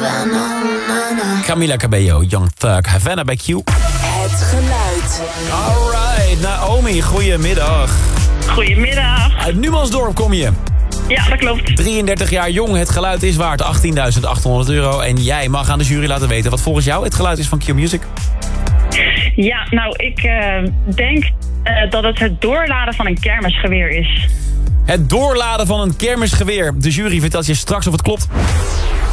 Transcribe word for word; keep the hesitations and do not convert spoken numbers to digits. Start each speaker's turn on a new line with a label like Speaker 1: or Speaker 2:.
Speaker 1: Camila Cabello, Young Thug, Havana bij Q.
Speaker 2: Het geluid.
Speaker 1: Alright, Naomi, goedemiddag.
Speaker 3: Goedemiddag.
Speaker 1: Uit Numansdorp kom je.
Speaker 3: Ja, dat klopt.
Speaker 1: drieëndertig jaar jong, het geluid is waard achttienduizend achthonderd euro. En jij mag aan de jury laten weten wat volgens jou het geluid is van Q Music.
Speaker 3: Ja, nou, ik uh, denk uh, dat het het doorladen van een kermisgeweer is.
Speaker 1: Het doorladen van een kermisgeweer. De jury vertelt je straks of het klopt.